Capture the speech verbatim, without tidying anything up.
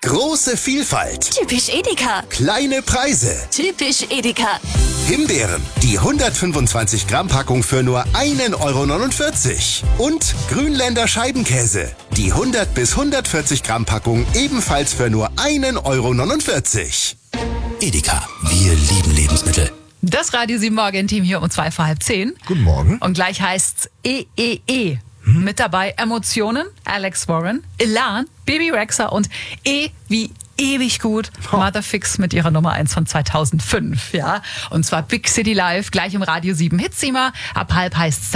Große Vielfalt. Typisch Edeka. Kleine Preise. Typisch Edeka. Himbeeren, die hundertfünfundzwanzig Gramm Packung für nur ein Euro neunundvierzig. Und Grünländer Scheibenkäse, die hundert bis hundertvierzig Gramm Packung ebenfalls für nur ein Euro neunundvierzig. Edeka, wir lieben Lebensmittel. Das Radio sieben Morgen-Team hier um zwei vor halb zehn. Guten Morgen. Und gleich heißt's E E E. Hm? Mit dabei Emotionen, Alex Warren, Elan, Baby Rexha und E wie ewig gut, Oh. Motherfix mit ihrer Nummer eins von zweitausendfünf. Ja? Und zwar Big City Live, gleich im Radio sieben Hitsima. Ab halb heißt's